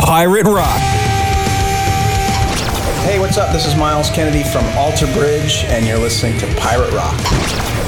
Pirate Rock. Hey, what's up? This is Miles Kennedy from Alter Bridge, and you're listening to Pirate Rock.